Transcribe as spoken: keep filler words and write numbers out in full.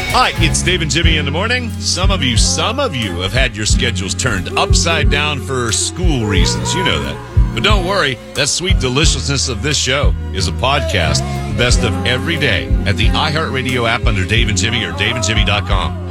Hi, it's Dave and Jimmy in the morning. Some of you, some of you have had your schedules turned upside down for school reasons. You know that. But don't worry, that sweet deliciousness of this show is a podcast, the best of every day, at the iHeartRadio app under Dave and Jimmy or dave and jimmy dot com.